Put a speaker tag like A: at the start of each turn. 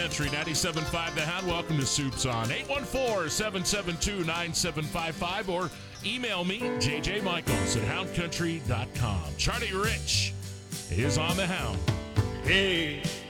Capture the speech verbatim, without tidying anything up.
A: Country, ninety-seven point five The Hound. Welcome to Soup's On. eight one four, seven seven two, nine seven five five or email me, j j michaels at hound country dot com. Charlie Rich is on The Hound.
B: Hey.